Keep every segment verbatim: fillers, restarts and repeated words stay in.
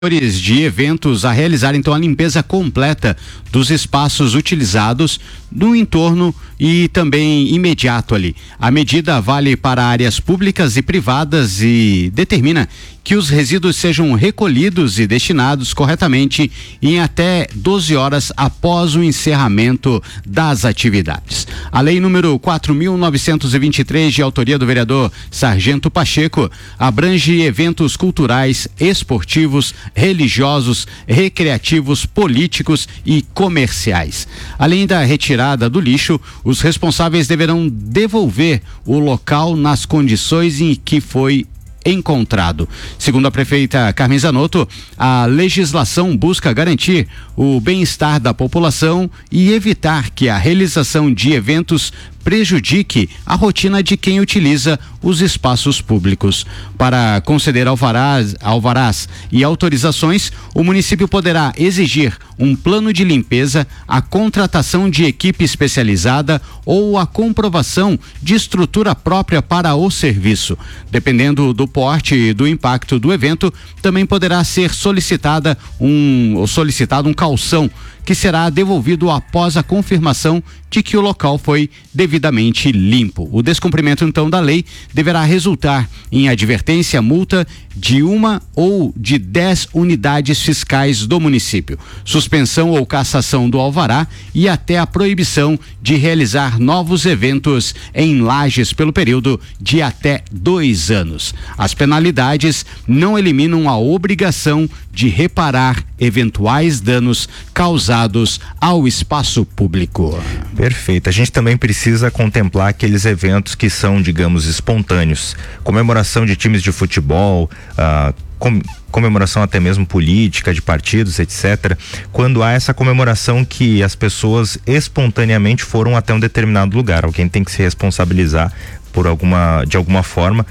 de eventos a realizar então a limpeza completa dos espaços utilizados no entorno e também imediato ali. A medida vale para áreas públicas e privadas e determina que os resíduos sejam recolhidos e destinados corretamente em até doze horas após o encerramento das atividades. A lei número quatro mil novecentos e vinte e três, de autoria do vereador Sargento Pacheco, abrange eventos culturais, esportivos, religiosos, recreativos, políticos e comerciais. Além da retirada do lixo, os responsáveis deverão devolver o local nas condições em que foi encontrado. Segundo a prefeita Carmen Zanotto, a legislação busca garantir o bem-estar da população e evitar que a realização de eventos prejudique a rotina de quem utiliza os espaços públicos. Para conceder alvarás, alvarás e autorizações, o município poderá exigir um plano de limpeza, a contratação de equipe especializada ou a comprovação de estrutura própria para o serviço. Dependendo do porte e do impacto do evento, também poderá ser solicitada um, ou solicitado um calção, que será devolvido após a confirmação de que o local foi devidamente limpo. O descumprimento, então, da lei deverá resultar em advertência, multa de uma ou de dez unidades fiscais do município, suspensão ou cassação do alvará e até a proibição de realizar novos eventos em Lages pelo período de até dois anos. As penalidades não eliminam a obrigação de reparar eventuais danos causados ao espaço público. Perfeito. A gente também precisa contemplar aqueles eventos que são, digamos, espontâneos. Comemoração de times de futebol, ah, com, comemoração até mesmo política, de partidos, etcétera. Quando há essa comemoração que as pessoas espontaneamente foram até um determinado lugar, alguém tem que se responsabilizar por alguma, de alguma forma,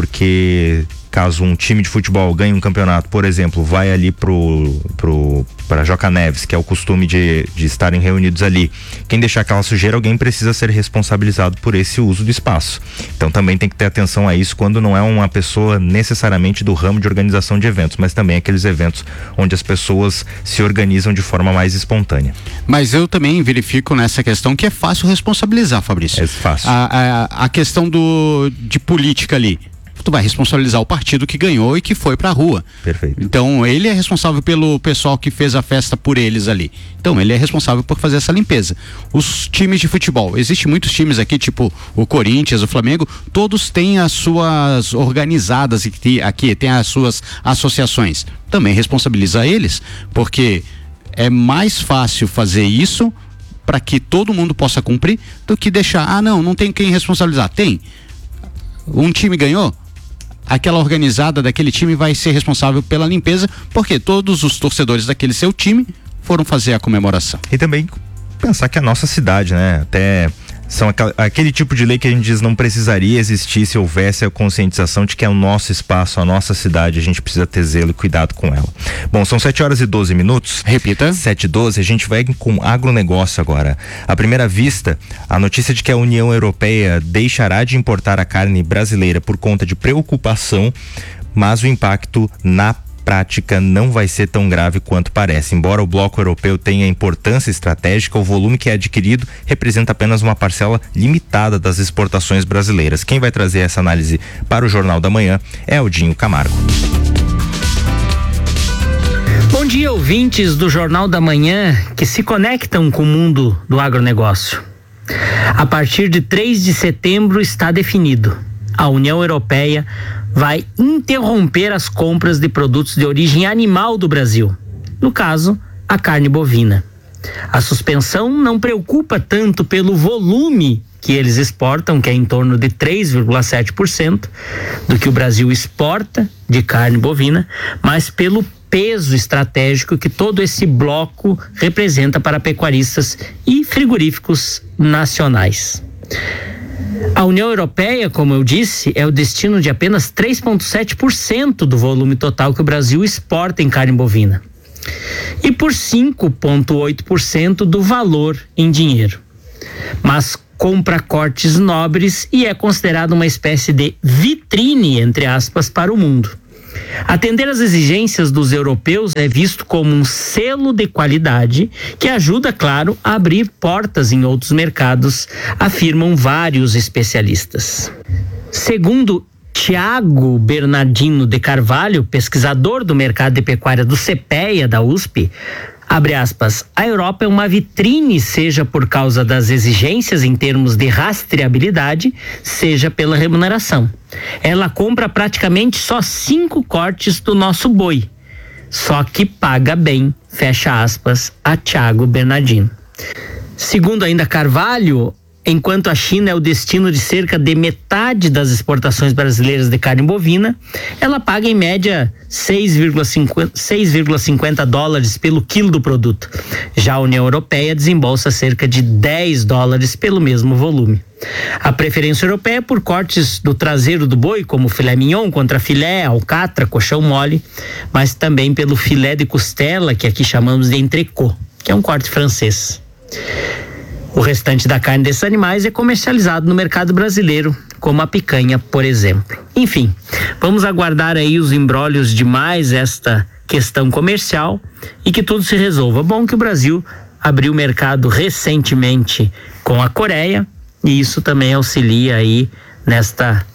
porque caso um time de futebol ganhe um campeonato, por exemplo, vai ali pro, pro, para Joca Neves, que é o costume de, de estarem reunidos ali. Quem deixar aquela sujeira, alguém precisa ser responsabilizado por esse uso do espaço. Então também tem que ter atenção a isso quando não é uma pessoa necessariamente do ramo de organização de eventos, mas também aqueles eventos onde as pessoas se organizam de forma mais espontânea. Mas eu também verifico nessa questão que é fácil responsabilizar, Fabrício. É fácil. A, a, a questão do, de política ali. Tu vai responsabilizar o partido que ganhou e que foi pra rua. Perfeito. Então ele é responsável pelo pessoal que fez a festa por eles ali. Então ele é responsável por fazer essa limpeza. Os times de futebol, existem muitos times aqui, tipo o Corinthians, o Flamengo, todos têm as suas organizadas aqui, aqui tem as suas associações. Também responsabiliza eles, porque é mais fácil fazer isso para que todo mundo possa cumprir do que deixar, ah não, não tem quem responsabilizar. Tem. Um time ganhou, aquela organizada daquele time vai ser responsável pela limpeza, porque todos os torcedores daquele seu time foram fazer a comemoração. E também pensar que a nossa cidade, né, até são aquel, aquele tipo de lei que a gente diz não precisaria existir se houvesse a conscientização de que é o nosso espaço, a nossa cidade, a gente precisa ter zelo e cuidado com ela. Bom, são sete horas e doze minutos. Repita. sete e doze, a gente vai com agronegócio agora. À primeira vista, a notícia de que a União Europeia deixará de importar a carne brasileira por conta de preocupação, mas o impacto na prática não vai ser tão grave quanto parece. Embora o bloco europeu tenha importância estratégica, o volume que é adquirido representa apenas uma parcela limitada das exportações brasileiras. Quem vai trazer essa análise para o Jornal da Manhã é Aldinho Camargo. Bom dia, ouvintes do Jornal da Manhã que se conectam com o mundo do agronegócio. A partir de três de setembro está definido. A União Europeia vai interromper as compras de produtos de origem animal do Brasil, no caso, a carne bovina. A suspensão não preocupa tanto pelo volume que eles exportam, que é em torno de três vírgula sete por cento do que o Brasil exporta de carne bovina, mas pelo peso estratégico que todo esse bloco representa para pecuaristas e frigoríficos nacionais. A União Europeia, como eu disse, é o destino de apenas três vírgula sete por cento do volume total que o Brasil exporta em carne bovina e por cinco vírgula oito por cento do valor em dinheiro. Mas compra cortes nobres e é considerado uma espécie de vitrine, entre aspas, para o mundo. Atender às exigências dos europeus é visto como um selo de qualidade que ajuda, claro, a abrir portas em outros mercados, afirmam vários especialistas. Segundo Tiago Bernardino de Carvalho, pesquisador do mercado de pecuária do CEPEA da U S P, abre aspas, a Europa é uma vitrine, seja por causa das exigências em termos de rastreabilidade, seja pela remuneração. Ela compra praticamente só cinco cortes do nosso boi, só que paga bem, fecha aspas, a Tiago Bernardino. Segundo ainda Carvalho, enquanto a China é o destino de cerca de metade das exportações brasileiras de carne bovina, ela paga em média seis vírgula cinquenta dólares pelo quilo do produto. Já a União Europeia desembolsa cerca de dez dólares pelo mesmo volume. A preferência europeia é por cortes do traseiro do boi, como filé mignon contra filé, alcatra, coxão mole, mas também pelo filé de costela, que aqui chamamos de entrecô, que é um corte francês. O restante da carne desses animais é comercializado no mercado brasileiro, como a picanha, por exemplo. Enfim, vamos aguardar aí os imbrólios de mais esta questão comercial e que tudo se resolva. Bom que o Brasil abriu o mercado recentemente com a Coreia e isso também auxilia aí nesta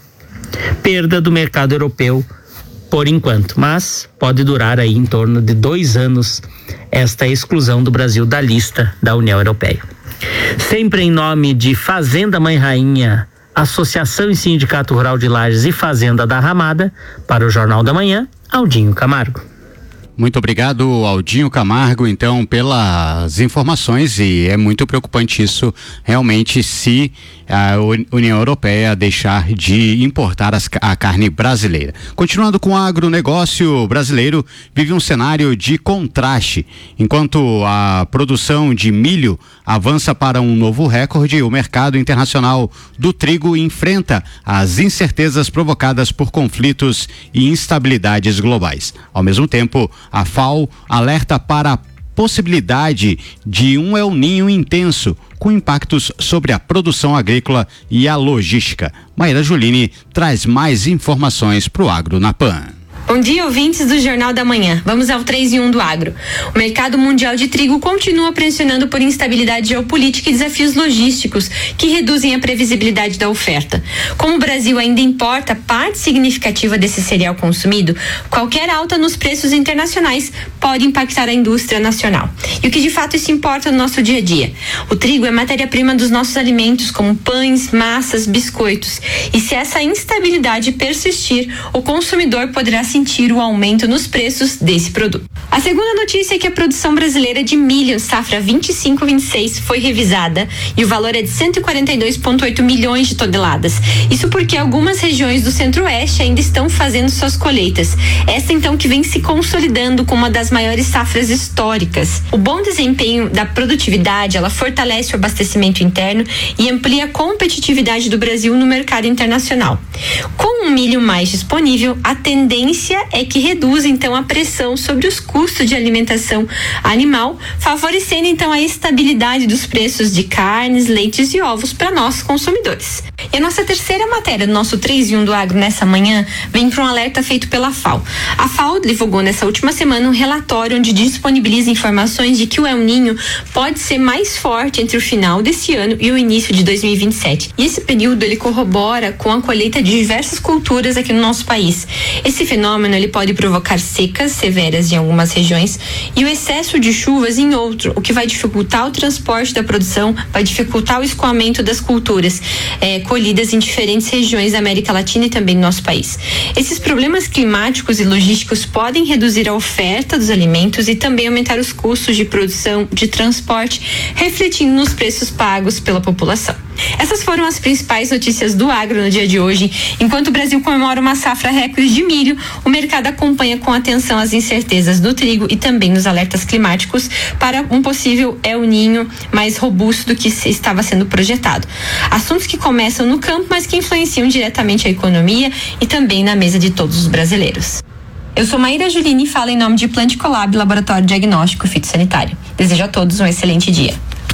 perda do mercado europeu por enquanto, mas pode durar aí em torno de dois anos esta exclusão do Brasil da lista da União Europeia. Sempre em nome de Fazenda Mãe Rainha, Associação e Sindicato Rural de Lages e Fazenda da Ramada, para o Jornal da Manhã, Aldinho Camargo. Muito obrigado, Aldinho Camargo, então, pelas informações, e é muito preocupante isso, realmente, se a União Europeia deixar de importar as, a carne brasileira. Continuando com o agronegócio brasileiro, vive um cenário de contraste. Enquanto a produção de milho avança para um novo recorde, o mercado internacional do trigo enfrenta as incertezas provocadas por conflitos e instabilidades globais. Ao mesmo tempo, a F A O alerta para a possibilidade de um El Niño intenso, com impactos sobre a produção agrícola e a logística. Maíra Julini traz mais informações para o Agro na Pan. Bom dia, ouvintes do Jornal da Manhã. Vamos ao três em um do agro. O mercado mundial de trigo continua pressionando por instabilidade geopolítica e desafios logísticos que reduzem a previsibilidade da oferta. Como o Brasil ainda importa parte significativa desse cereal consumido, qualquer alta nos preços internacionais pode impactar a indústria nacional. E o que de fato isso importa no nosso dia a dia? O trigo é matéria-prima dos nossos alimentos, como pães, massas, biscoitos. E se essa instabilidade persistir, o consumidor poderá sentir o aumento nos preços desse produto. A segunda notícia é que a produção brasileira de milho safra vinte e cinco vinte e seis foi revisada e o valor é de cento e quarenta e dois vírgula oito milhões de toneladas. Isso porque algumas regiões do Centro-Oeste ainda estão fazendo suas colheitas. Essa então que vem se consolidando como uma das maiores safras históricas. O bom desempenho da produtividade, ela fortalece o abastecimento interno e amplia a competitividade do Brasil no mercado internacional. Com um milho mais disponível, a tendência é que reduza então a pressão sobre os custos de alimentação animal, favorecendo então a estabilidade dos preços de carnes, leites e ovos para nós consumidores. E a nossa terceira matéria do nosso três em um do agro nessa manhã vem para um alerta feito pela F A O. A F A O divulgou nessa última semana um relatório onde disponibiliza informações de que o El Niño pode ser mais forte entre o final desse ano e o início de dois mil e vinte e sete. E esse período ele corrobora com a colheita de diversas culturas aqui no nosso país. Esse fenômeno ele pode provocar secas severas em algumas regiões e o excesso de chuvas em outro, o que vai dificultar o transporte da produção, vai dificultar o escoamento das culturas é, colhidas em diferentes regiões da América Latina e também no nosso país. Esses problemas climáticos e logísticos podem reduzir a oferta dos alimentos e também aumentar os custos de produção, de transporte, refletindo nos preços pagos pela população. Essas foram as principais notícias do agro no dia de hoje. Enquanto o Brasil comemora uma safra recorde de milho, o mercado acompanha com atenção as incertezas do trigo e também nos alertas climáticos para um possível El Niño mais robusto do que estava sendo projetado. Assuntos que começam no campo, mas que influenciam diretamente a economia e também na mesa de todos os brasileiros. Eu sou Maíra Julini e falo em nome de Planticolab, Laboratório Diagnóstico Fitossanitário. Desejo a todos um excelente dia.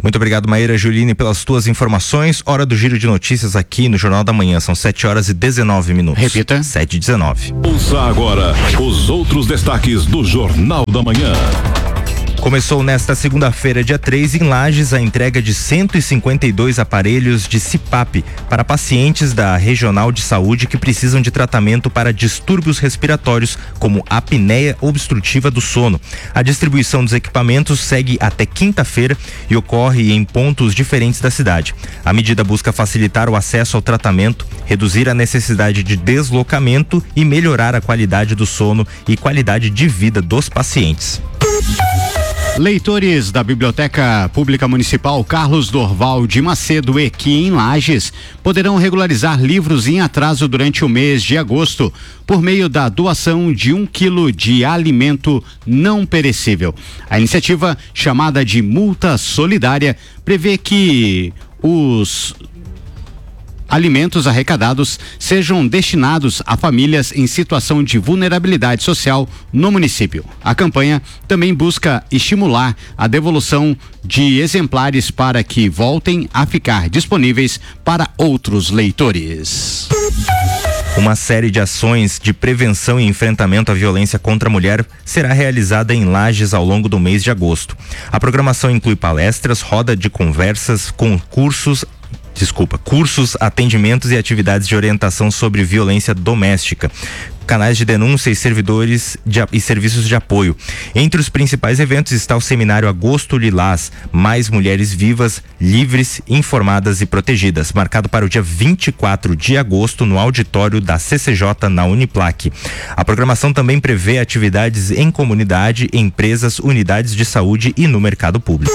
Muito obrigado, Maíra Juline, pelas tuas informações. Hora do giro de notícias aqui no Jornal da Manhã. São sete horas e dezenove minutos. Repita. sete e dezenove. Ouça agora os outros destaques do Jornal da Manhã. Começou nesta segunda-feira, dia três, em Lages, a entrega de cento e cinquenta e dois aparelhos de C PAP para pacientes da Regional de Saúde que precisam de tratamento para distúrbios respiratórios, como apneia obstrutiva do sono. A distribuição dos equipamentos segue até quinta-feira e ocorre em pontos diferentes da cidade. A medida busca facilitar o acesso ao tratamento, reduzir a necessidade de deslocamento e melhorar a qualidade do sono e qualidade de vida dos pacientes. Leitores da Biblioteca Pública Municipal Carlos Dorval de Macedo Equi, em Lages, poderão regularizar livros em atraso durante o mês de agosto por meio da doação de um quilo de alimento não perecível. A iniciativa, chamada de Multa Solidária, prevê que os alimentos arrecadados sejam destinados a famílias em situação de vulnerabilidade social no município. A campanha também busca estimular a devolução de exemplares para que voltem a ficar disponíveis para outros leitores. Uma série de ações de prevenção e enfrentamento à violência contra a mulher será realizada em Lages ao longo do mês de agosto. A programação inclui palestras, roda de conversas, concursos, Desculpa, cursos, atendimentos e atividades de orientação sobre violência doméstica, canais de denúncia e servidores de, e serviços de apoio. Entre os principais eventos está o seminário Agosto Lilás, Mais Mulheres Vivas, Livres, Informadas e Protegidas, marcado para o dia vinte e quatro de agosto no auditório da C C J na Uniplac. A programação também prevê atividades em comunidade, empresas, unidades de saúde e no mercado público.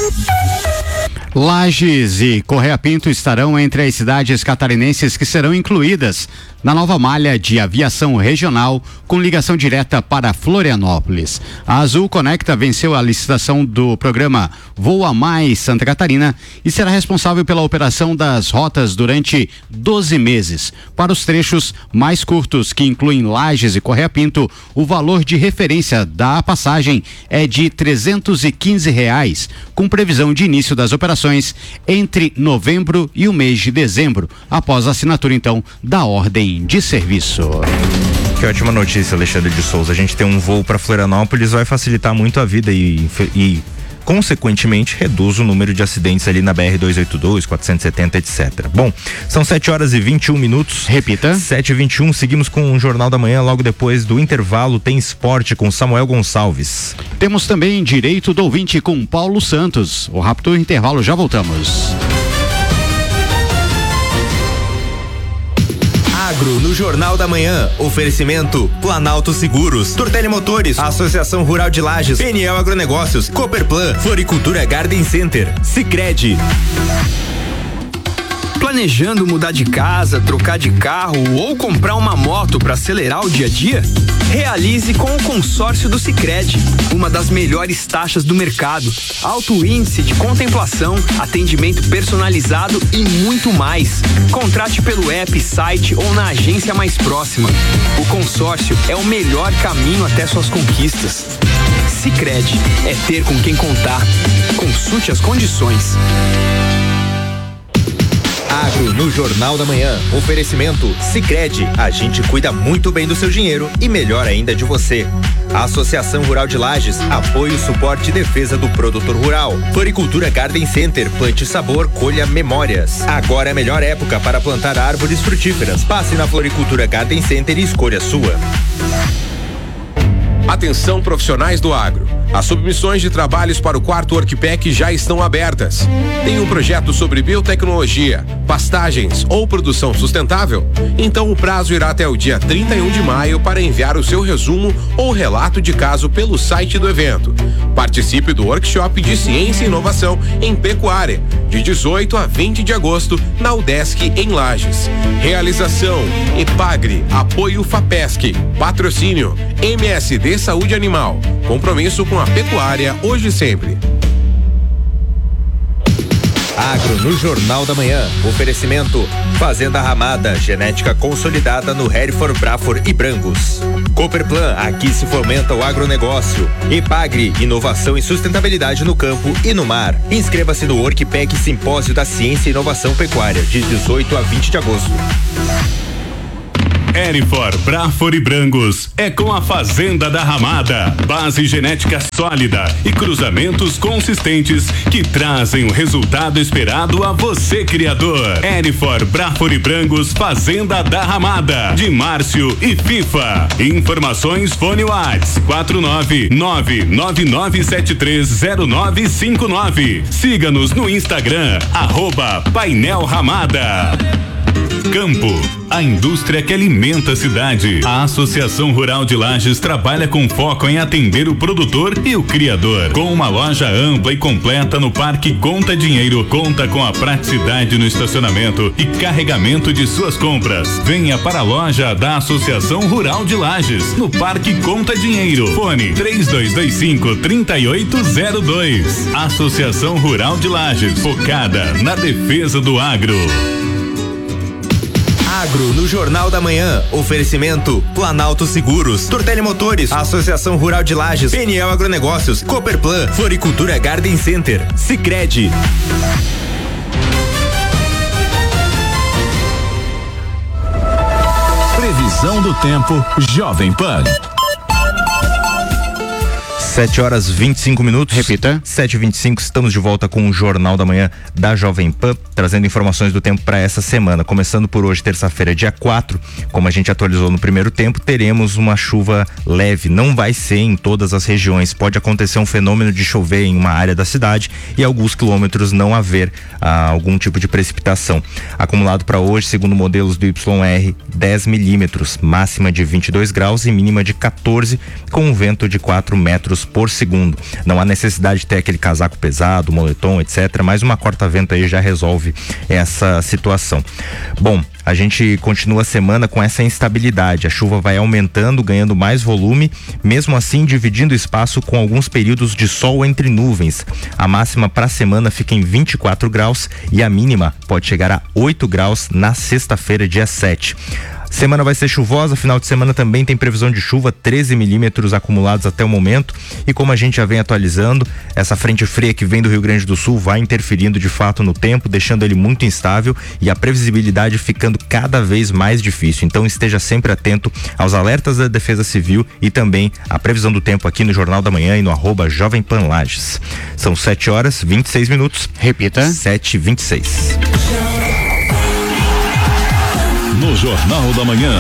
Lages e Correia Pinto estarão entre as cidades catarinenses que serão incluídas na nova malha de aviação regional com ligação direta para Florianópolis. A Azul Conecta venceu a licitação do programa Voa Mais Santa Catarina e será responsável pela operação das rotas durante doze meses. Para os trechos mais curtos, que incluem Lages e Correia Pinto, o valor de referência da passagem é de trezentos e quinze reais, com previsão de início das operações entre novembro e o mês de dezembro, após a assinatura então da ordem de serviço. Que ótima notícia, Alexandre de Souza. A gente tem um voo para Florianópolis, vai facilitar muito a vida e, e consequentemente reduz o número de acidentes ali na B R duzentos e oitenta e dois, quatrocentos e setenta, etcétera. Bom, são sete horas e vinte e um minutos. Repita. sete e vinte e um, seguimos com o Jornal da Manhã. Logo depois do intervalo tem esporte com Samuel Gonçalves. Temos também Direito do Ouvinte com Paulo Santos. O rápido intervalo, já voltamos. Agro no Jornal da Manhã. Oferecimento Planalto Seguros, Tortelli Motores, Associação Rural de Lages, Peniel Agronegócios, Cooperplan, Floricultura Garden Center, Sicredi. Planejando mudar de casa, trocar de carro ou comprar uma moto para acelerar o dia a dia? Realize com o consórcio do Sicredi, uma das melhores taxas do mercado, alto índice de contemplação, atendimento personalizado e muito mais. Contrate pelo app, site ou na agência mais próxima. O consórcio é o melhor caminho até suas conquistas. Sicredi é ter com quem contar. Consulte as condições. Agro no Jornal da Manhã. Oferecimento Sicredi. A gente cuida muito bem do seu dinheiro e melhor ainda de você. A Associação Rural de Lages, apoio, suporte e defesa do produtor rural. Floricultura Garden Center, plante sabor, colha memórias. Agora é a melhor época para plantar árvores frutíferas. Passe na Floricultura Garden Center e escolha a sua. Atenção, profissionais do agro. As submissões de trabalhos para o quarto Workpack já estão abertas. Tem um projeto sobre biotecnologia, pastagens ou produção sustentável? Então o prazo irá até o dia trinta e um de maio para enviar o seu resumo ou relato de caso pelo site do evento. Participe do workshop de Ciência e Inovação em Pecuária, de dezoito a vinte de agosto, na UDESC em Lages. Realização: Epagre, apoio FAPESC, patrocínio M S D Saúde Animal, compromisso com a pecuária hoje e sempre. Agro no Jornal da Manhã. Oferecimento Fazenda Ramada, genética consolidada no Hereford, Braford e Brangos. Cooperplan, aqui se fomenta o agronegócio. Epagre, inovação e sustentabilidade no campo e no mar. Inscreva-se no Workpack Simpósio da Ciência e Inovação Pecuária, de dezoito a vinte de agosto. Hereford, Braford e Brangos é com a Fazenda da Ramada, base genética sólida e cruzamentos consistentes que trazem o resultado esperado a você, criador. Hereford, Braford e Brangos, Fazenda da Ramada, de Márcio e FIFA. Informações fone Whats quatro nove nove nove nove sete três zero nove cinco nove. Siga-nos no Instagram, arroba Painel Ramada. Campo, a indústria que alimenta a cidade. A Associação Rural de Lages trabalha com foco em atender o produtor e o criador. Com uma loja ampla e completa no Parque Conta Dinheiro, conta com a praticidade no estacionamento e carregamento de suas compras. Venha para a loja da Associação Rural de Lages, no Parque Conta Dinheiro. Fone três dois dois cinco, três oito zero dois. Associação Rural de Lages, focada na defesa do agro. Agro no Jornal da Manhã. Oferecimento Planalto Seguros, Tortelli Motores, Associação Rural de Lages, P N L Agronegócios, Cooperplan, Floricultura Garden Center, Sicredi. Previsão do tempo Jovem Pan. sete horas vinte e cinco minutos. Repita. sete e vinte e cinco, estamos de volta com o Jornal da Manhã da Jovem Pan, trazendo informações do tempo para essa semana. Começando por hoje, terça-feira, dia quatro, como a gente atualizou no primeiro tempo, teremos uma chuva leve. Não vai ser em todas as regiões. Pode acontecer um fenômeno de chover em uma área da cidade e alguns quilômetros não haver ah, algum tipo de precipitação. Acumulado para hoje, segundo modelos do Y R, dez milímetros, máxima de vinte e dois graus e mínima de quatorze, com um vento de quatro metros por segundo. Não há necessidade de ter aquele casaco pesado, moletom, etcétera, mas uma corta-vento aí já resolve essa situação. Bom, a gente continua a semana com essa instabilidade. A chuva vai aumentando, ganhando mais volume, mesmo assim dividindo espaço com alguns períodos de sol entre nuvens. A máxima para a semana fica em vinte e quatro graus e a mínima pode chegar a oito graus na sexta-feira, dia sete. Semana vai ser chuvosa, final de semana também tem previsão de chuva, treze milímetros acumulados até o momento, e como a gente já vem atualizando, essa frente fria que vem do Rio Grande do Sul vai interferindo de fato no tempo, deixando ele muito instável e a previsibilidade ficando cada vez mais difícil. Então esteja sempre atento aos alertas da Defesa Civil e também a previsão do tempo aqui no Jornal da Manhã e no arroba Jovem Pan Lages. São sete horas, vinte e seis minutos. Repita. sete e vinte e seis. No Jornal da Manhã.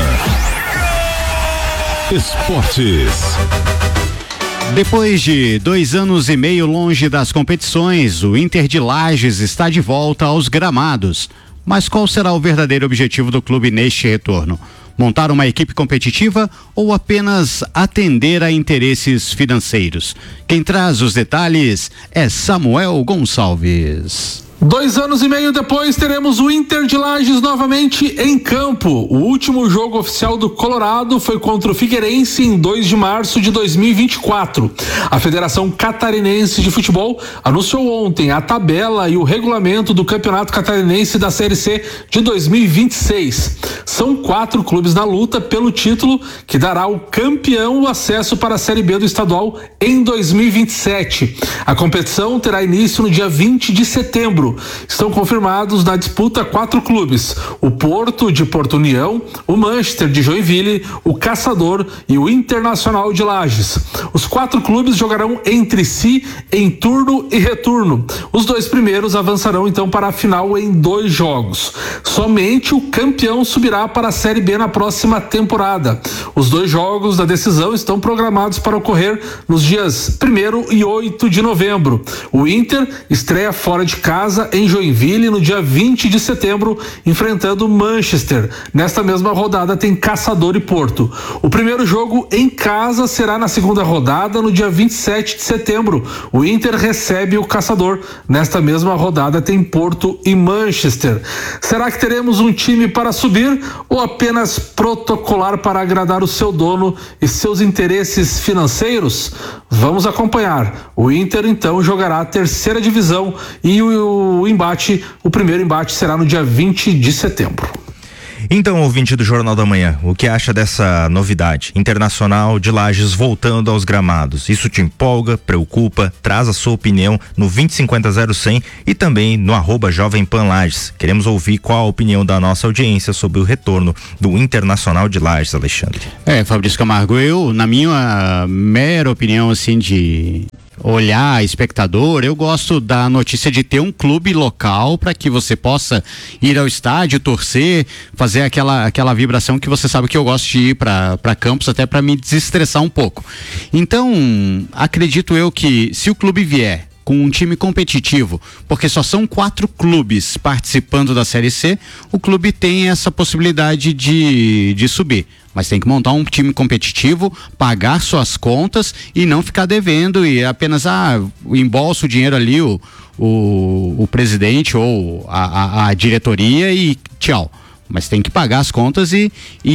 Esportes. Depois de dois anos e meio longe das competições, o Inter de Lages está de volta aos gramados. Mas qual será o verdadeiro objetivo do clube neste retorno? Montar uma equipe competitiva ou apenas atender a interesses financeiros? Quem traz os detalhes é Samuel Gonçalves. Dois anos e meio depois, teremos o Inter de Lages novamente em campo. O último jogo oficial do Colorado foi contra o Figueirense em dois de março de dois mil e vinte e quatro. A Federação Catarinense de Futebol anunciou ontem a tabela e o regulamento do Campeonato Catarinense da Série C de dois mil e vinte e seis. São quatro clubes na luta pelo título que dará ao campeão o acesso para a Série B do estadual em dois mil e vinte e sete. A competição terá início no dia vinte de setembro. Estão confirmados na disputa quatro clubes: o Porto de Porto União, o Manchester de Joinville, o Caçador e o Internacional de Lages. Os quatro clubes jogarão entre si em turno e retorno. Os dois primeiros avançarão então para a final em dois jogos. Somente o campeão subirá para a Série B na próxima temporada. Os dois jogos da decisão estão programados para ocorrer nos dias primeiro e oito de novembro. O Inter estreia fora de casa em Joinville no dia vinte de setembro, enfrentando o Manchester. Nesta mesma rodada tem Caçador e Porto. O primeiro jogo em casa será na segunda rodada, no dia vinte e sete de setembro. O Inter recebe o Caçador. Nesta mesma rodada tem Porto e Manchester. Será que teremos um time para subir ou apenas protocolar para agradar o seu dono e seus interesses financeiros? Vamos acompanhar. O Inter então jogará a terceira divisão e o o embate, o primeiro embate será no dia vinte de setembro. Então, ouvinte do Jornal da Manhã, o que acha dessa novidade? Internacional de Lages voltando aos gramados. Isso te empolga, preocupa? Traz a sua opinião no vinte cinquenta zero cem e também no arroba Jovem Pan Lages. Queremos ouvir qual a opinião da nossa audiência sobre o retorno do Internacional de Lages, Alexandre. É, Fabrício Camargo, eu, na minha mera opinião, assim, de olhar espectador, eu gosto da notícia de ter um clube local para que você possa ir ao estádio, torcer, fazer aquela, aquela vibração que você sabe que eu gosto de ir para para campos, até para me desestressar um pouco. Então, acredito eu que se o clube vier com um time competitivo, porque só são quatro clubes participando da Série C, o clube tem essa possibilidade de, de subir. Mas tem que montar um time competitivo, pagar suas contas e não ficar devendo e apenas, ah, embolsa o dinheiro ali, o, o, o presidente ou a, a, a diretoria e tchau. Mas tem que pagar as contas e,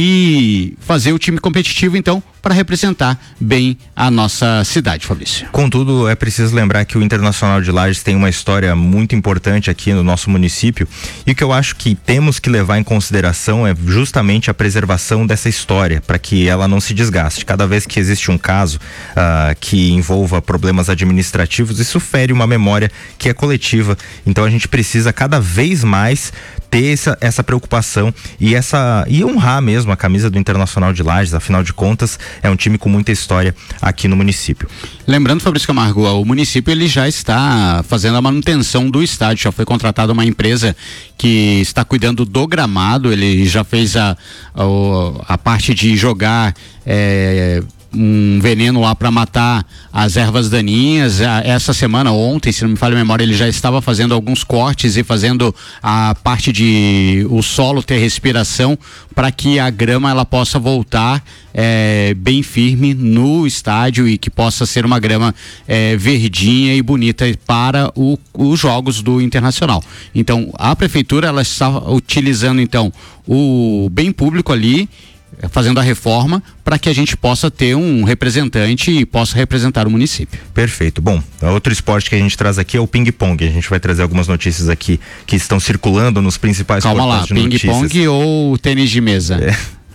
e fazer o time competitivo, então, para representar bem a nossa cidade, Fabrício. Contudo, é preciso lembrar que o Internacional de Lages tem uma história muito importante aqui no nosso município, e o que eu acho que temos que levar em consideração é justamente a preservação dessa história, para que ela não se desgaste. Cada vez que existe um caso uh, que envolva problemas administrativos, isso fere uma memória que é coletiva. Então a gente precisa cada vez mais ter essa, essa preocupação e essa e honrar mesmo a camisa do Internacional de Lages. Afinal de contas, é um time com muita história aqui no município. Lembrando, Fabrício Camargo, o município ele já está fazendo a manutenção do estádio, já foi contratada uma empresa que está cuidando do gramado, ele já fez a, a, a parte de jogar é, um veneno lá para matar as ervas daninhas. Essa semana, ontem, se não me falha a memória, ele já estava fazendo alguns cortes e fazendo a parte de o solo ter respiração para que a grama ela possa voltar é, bem firme no estádio e que possa ser uma grama é, verdinha e bonita para o, os jogos do Internacional. Então, a prefeitura ela está utilizando então o bem público ali, fazendo a reforma para que a gente possa ter um representante e possa representar o município. Perfeito. Bom, outro esporte que a gente traz aqui é o ping-pong. A gente vai trazer algumas notícias aqui que estão circulando nos principais Calma portais lá, de notícias. Ping-pong ou tênis de mesa? É.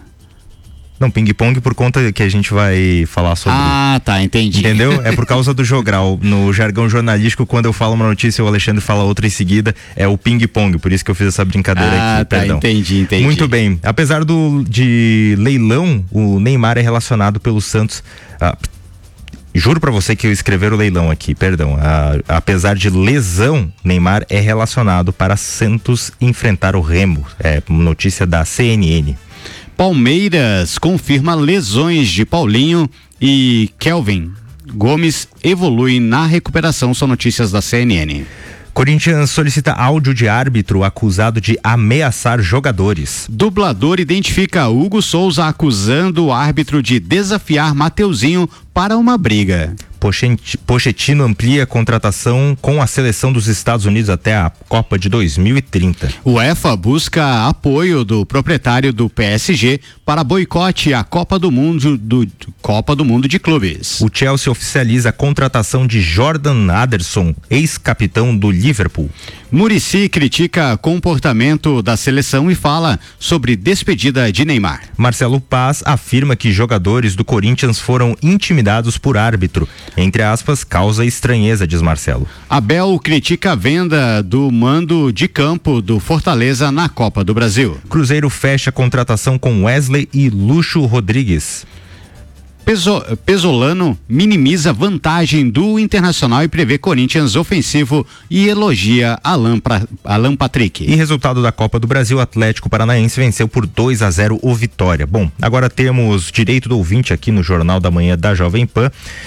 Não, ping-pong por conta que a gente vai falar sobre. Ah, tá, entendi. Entendeu? É por causa do jogral. No jargão jornalístico, quando eu falo uma notícia, o Alexandre fala outra em seguida, é o ping-pong. Por isso que eu fiz essa brincadeira ah, aqui. Ah, tá, perdão. entendi, entendi. Muito bem. Apesar do de leilão, o Neymar é relacionado pelo Santos. Ah, juro pra você que eu escrever o leilão aqui, perdão. Ah, apesar de lesão, Neymar é relacionado para Santos enfrentar o Remo. É notícia da C N N. Palmeiras confirma lesões de Paulinho e Kelvin Gomes evolui na recuperação, são notícias da C N N. Corinthians solicita áudio de árbitro acusado de ameaçar jogadores. Dublador identifica Hugo Souza acusando o árbitro de desafiar Mateuzinho para uma briga. Pochettino amplia a contratação com a seleção dos Estados Unidos até a Copa de dois mil e trinta. O UEFA busca apoio do proprietário do P S G para boicote à Copa do Mundo do, do Copa do Mundo de Clubes. O Chelsea oficializa a contratação de Jordan Anderson, ex-capitão do Liverpool. Muricy critica comportamento da seleção e fala sobre despedida de Neymar. Marcelo Paz afirma que jogadores do Corinthians foram intimidados por árbitro. Entre aspas, causa estranheza, diz Marcelo. Abel critica a venda do mando de campo do Fortaleza na Copa do Brasil. Cruzeiro fecha a contratação com Wesley e Lucho Rodrigues. Peso, Pesolano minimiza vantagem do Internacional e prevê Corinthians ofensivo e elogia Alan, pra, Alan Patrick. E resultado da Copa do Brasil, Atlético Paranaense venceu por dois a zero o Vitória. Bom, agora temos direito do ouvinte aqui no Jornal da Manhã da Jovem Pan.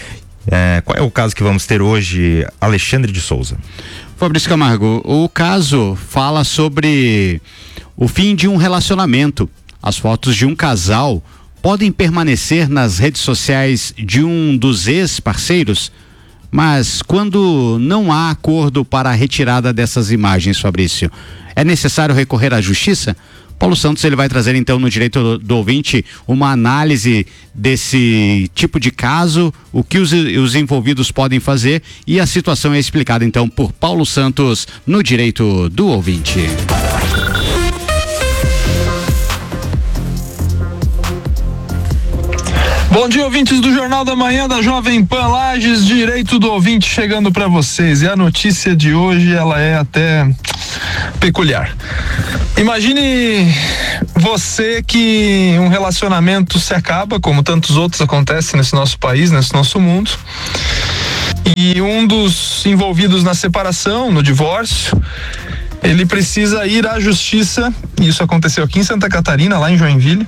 É, qual é o caso que vamos ter hoje, Alexandre de Souza? Fabrício Camargo, o caso fala sobre o fim de um relacionamento. As fotos de um casal podem permanecer nas redes sociais de um dos ex-parceiros, mas quando não há acordo para a retirada dessas imagens, Fabrício, é necessário recorrer à justiça? Paulo Santos ele vai trazer então no Direito do, do Ouvinte uma análise desse tipo de caso, o que os, os envolvidos podem fazer, e a situação é explicada então por Paulo Santos no Direito do Ouvinte. Bom dia, ouvintes do Jornal da Manhã da Jovem Pan Lages, Direito do Ouvinte chegando para vocês. E a notícia de hoje, ela é até peculiar. Imagine você que um relacionamento se acaba, como tantos outros acontecem nesse nosso país, nesse nosso mundo, e um dos envolvidos na separação, no divórcio, ele precisa ir à justiça, e isso aconteceu aqui em Santa Catarina, lá em Joinville,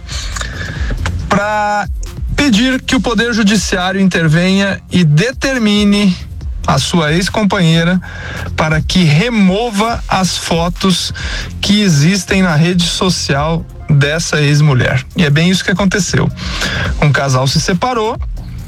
para pedir que o Poder Judiciário intervenha e determine a sua ex-companheira para que remova as fotos que existem na rede social dessa ex-mulher. E é bem isso que aconteceu. Um casal se separou,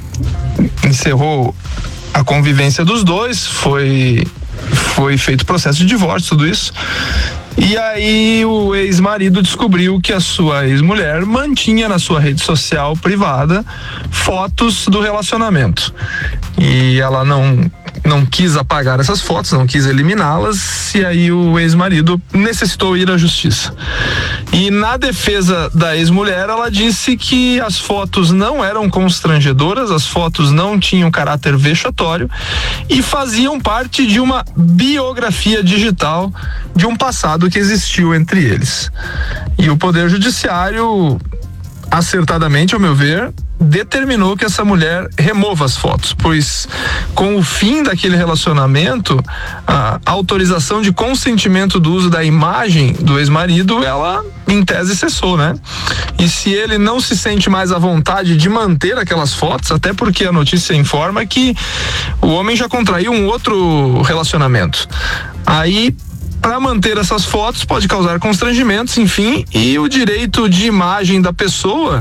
encerrou a convivência dos dois, foi, foi feito processo de divórcio, tudo isso. E aí o ex-marido descobriu que a sua ex-mulher mantinha na sua rede social privada fotos do relacionamento. E ela não, não quis apagar essas fotos, não quis eliminá-las, e aí o ex-marido necessitou ir à justiça. E na defesa da ex-mulher, ela disse que as fotos não eram constrangedoras, as fotos não tinham caráter vexatório e faziam parte de uma biografia digital de um passado que existiu entre eles. E o Poder Judiciário, acertadamente, ao meu ver, determinou que essa mulher remova as fotos, pois com o fim daquele relacionamento, a autorização de consentimento do uso da imagem do ex-marido, ela em tese cessou, né? E se ele não se sente mais à vontade de manter aquelas fotos, até porque a notícia informa que o homem já contraiu um outro relacionamento, aí para manter essas fotos pode causar constrangimentos, enfim, e o direito de imagem da pessoa,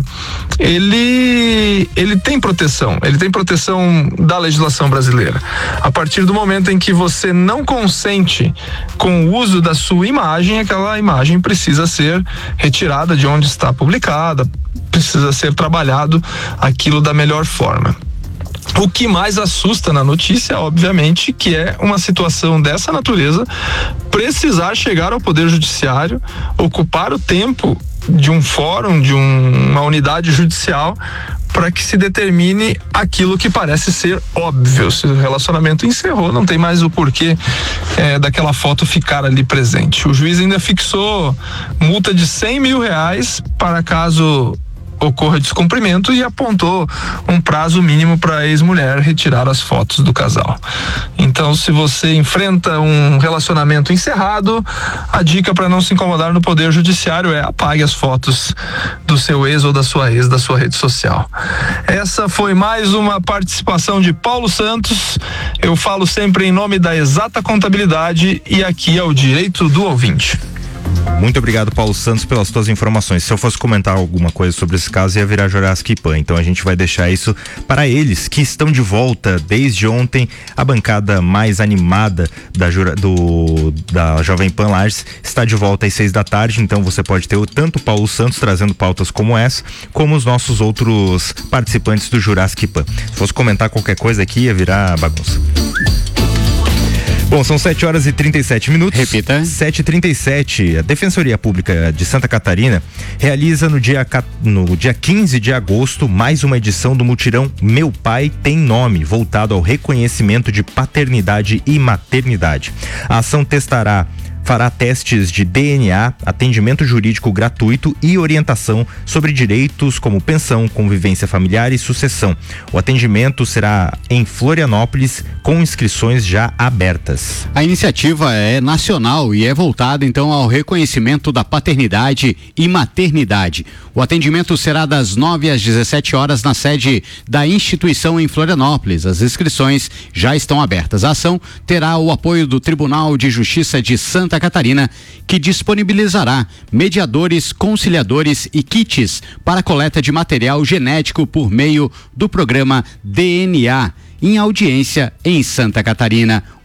ele, ele tem proteção, ele tem proteção da legislação brasileira. A partir do momento em que você não consente com o uso da sua imagem, aquela imagem precisa ser retirada de onde está publicada, precisa ser trabalhado aquilo da melhor forma. O que mais assusta na notícia, obviamente, que é uma situação dessa natureza precisar chegar ao Poder Judiciário, ocupar o tempo de um fórum, de um, uma unidade judicial, para que se determine aquilo que parece ser óbvio. Se o relacionamento encerrou, não tem mais o porquê é, daquela foto ficar ali presente. O juiz ainda fixou multa de cem mil reais para caso ocorra descumprimento e apontou um prazo mínimo para a ex-mulher retirar as fotos do casal. Então, se você enfrenta um relacionamento encerrado, a dica para não se incomodar no Poder Judiciário é apague as fotos do seu ex ou da sua ex da sua rede social. Essa foi mais uma participação de Paulo Santos. Eu falo sempre em nome da Exata Contabilidade e aqui é o Direito do Ouvinte. Muito obrigado, Paulo Santos, pelas tuas informações. Se eu fosse comentar alguma coisa sobre esse caso, ia virar Jurassic Pan. Então a gente vai deixar isso para eles, que estão de volta desde ontem. A bancada mais animada da, Jura, do, da Jovem Pan Lages está de volta às seis da tarde. Então você pode ter tanto o Paulo Santos trazendo pautas como essa, como os nossos outros participantes do Jurassic Pan. Se fosse comentar qualquer coisa aqui, ia virar bagunça. Bom, são sete horas e trinta e sete minutos. Repita. sete e trinta e sete. A Defensoria Pública de Santa Catarina realiza no dia, no dia quinze de agosto mais uma edição do mutirão Meu Pai Tem Nome, voltado ao reconhecimento de paternidade e maternidade. A ação testará fará testes de D N A, atendimento jurídico gratuito e orientação sobre direitos como pensão, convivência familiar e sucessão. O atendimento será em Florianópolis, com inscrições já abertas. A iniciativa é nacional e é voltada então ao reconhecimento da paternidade e maternidade. O atendimento será das nove às dezessete horas na sede da instituição em Florianópolis. As inscrições já estão abertas. A ação terá o apoio do Tribunal de Justiça de Santa Catarina, que disponibilizará mediadores, conciliadores e kits para coleta de material genético por meio do programa D N A, em audiência em Santa Catarina. O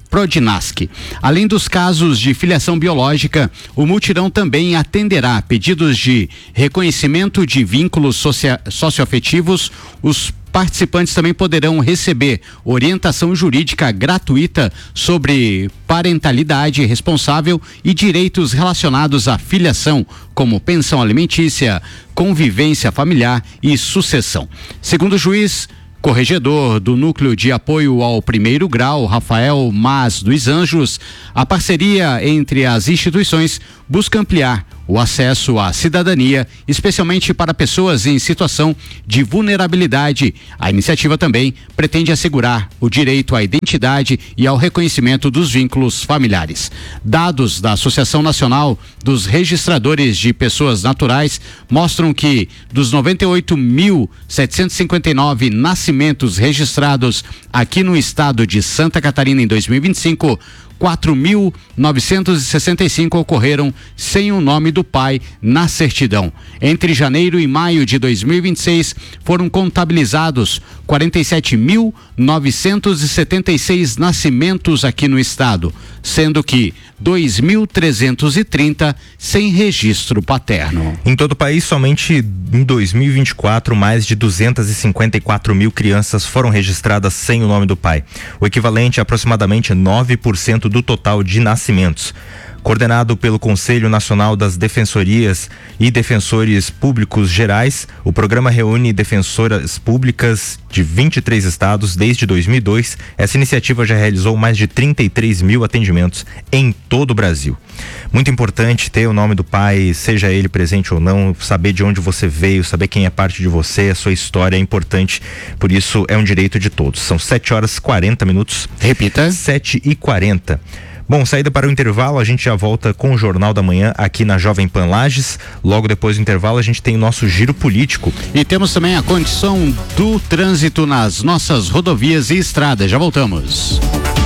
Prodinasc. Além dos casos de filiação biológica, o mutirão também atenderá pedidos de reconhecimento de vínculos socia- socioafetivos. Os participantes também poderão receber orientação jurídica gratuita sobre parentalidade responsável e direitos relacionados à filiação, como pensão alimentícia, convivência familiar e sucessão. Segundo o juiz corregedor do Núcleo de Apoio ao Primeiro Grau, Rafael Mas dos Anjos, a parceria entre as instituições busca ampliar o acesso à cidadania, especialmente para pessoas em situação de vulnerabilidade. A iniciativa também pretende assegurar o direito à identidade e ao reconhecimento dos vínculos familiares. Dados da Associação Nacional dos Registradores de Pessoas Naturais mostram que dos noventa e oito mil setecentos e cinquenta e nove nascimentos registrados aqui no estado de Santa Catarina em dois mil e vinte e cinco, quatro mil novecentos e sessenta e cinco ocorreram sem o nome do pai na certidão. Entre janeiro e maio de dois mil e vinte e seis, foram contabilizados quarenta e sete mil novecentos e setenta e seis nascimentos aqui no estado, sendo que dois mil trezentos e trinta sem registro paterno. Em todo o país, somente em dois mil e vinte e quatro, mais de duzentas e cinquenta e quatro mil crianças foram registradas sem o nome do pai, o equivalente a aproximadamente nove por cento do total de nascimentos. Coordenado pelo Conselho Nacional das Defensorias e Defensores Públicos Gerais, o programa reúne defensoras públicas de vinte e três estados desde dois mil e dois. Essa iniciativa já realizou mais de trinta e três mil atendimentos em todo o Brasil. Muito importante ter o nome do pai, seja ele presente ou não, saber de onde você veio, saber quem é parte de você, a sua história é importante, por isso é um direito de todos. São sete horas e quarenta minutos. Repita. sete e quarenta. Bom, saída para o intervalo, a gente já volta com o Jornal da Manhã aqui na Jovem Pan Lages. Logo depois do intervalo a gente tem o nosso giro político. E temos também a condição do trânsito nas nossas rodovias e estradas. Já voltamos.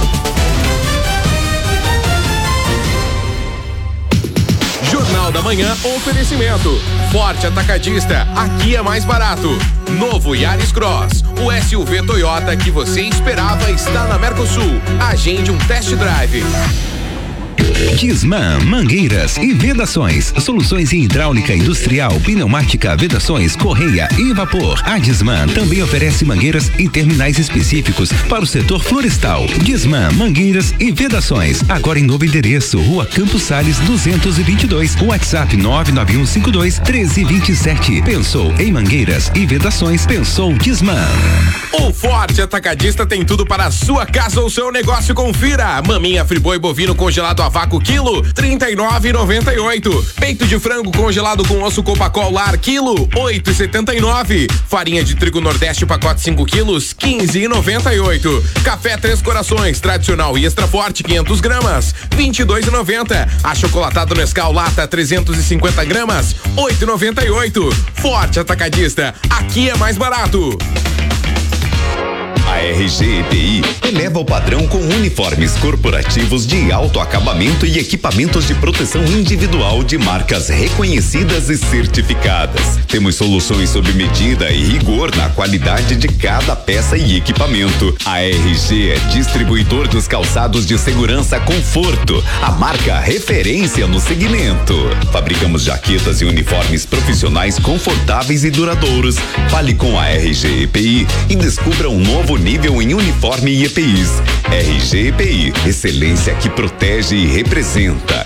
Jornal da Manhã, oferecimento. Forte Atacadista, aqui é mais barato. Novo Yaris Cross, o S U V Toyota que você esperava está na Mercosul. Agende um test drive. Disman, mangueiras e vedações, soluções em hidráulica industrial, pneumática, vedações, correia e vapor. A Disman também oferece mangueiras e terminais específicos para o setor florestal. Disman, mangueiras e vedações, agora em novo endereço, Rua Campos Sales duzentos e vinte e dois, WhatsApp nove nove um cinco dois um três dois sete. Pensou em mangueiras e vedações, pensou Disman. O Forte Atacadista tem tudo para a sua casa ou seu negócio. Confira: maminha friboi bovino congelado a vácuo quilo, trinta e nove reais e noventa e oito centavos. Peito de frango congelado com osso Copacol Lar quilo, oito reais e setenta e nove centavos. Farinha de trigo Nordeste pacote cinco quilos, quinze reais e noventa e oito centavos. Café Três Corações tradicional e extra forte quinhentos gramas, vinte e dois reais e noventa centavos. Achocolatado Nescau Lata trezentos e cinquenta gramas, oito reais e noventa e oito centavos. Forte Atacadista, aqui é mais barato. A R G E P I eleva o padrão com uniformes corporativos de alto acabamento e equipamentos de proteção individual de marcas reconhecidas e certificadas. Temos soluções sob medida e rigor na qualidade de cada peça e equipamento. A R G é distribuidor dos calçados de segurança Conforto, a marca referência no segmento. Fabricamos jaquetas e uniformes profissionais confortáveis e duradouros. Fale com a R G E P I e descubra um novo nível em uniforme e E P Is. R G E P I, excelência que protege e representa.